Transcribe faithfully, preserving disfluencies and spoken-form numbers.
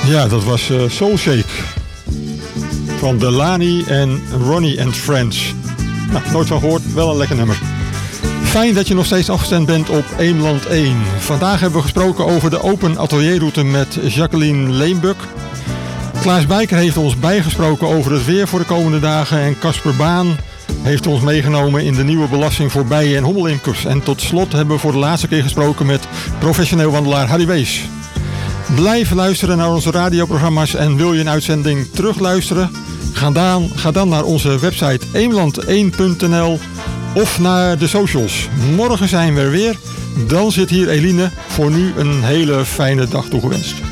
Ja, dat was uh, Soul Shake van Delaney en Ronnie and Friends. Nou, nooit van gehoord, wel een lekker nummer. Fijn dat je nog steeds afgestemd bent op Eemland één. Vandaag hebben we gesproken over de open atelierroute met Jacqueline Leenbuk. Klaas Bijker heeft ons bijgesproken over het weer voor de komende dagen. En Casper Baan heeft ons meegenomen in de nieuwe belasting voor bijen- en hommelimkers. En tot slot hebben we voor de laatste keer gesproken met professioneel wandelaar Harry Wees. Blijf luisteren naar onze radioprogramma's en wil je een uitzending terugluisteren? Ga dan, ga dan naar onze website eemland één punt n l of naar de socials. Morgen zijn we er weer. Dan zit hier Eline. Voor nu een hele fijne dag toegewenst.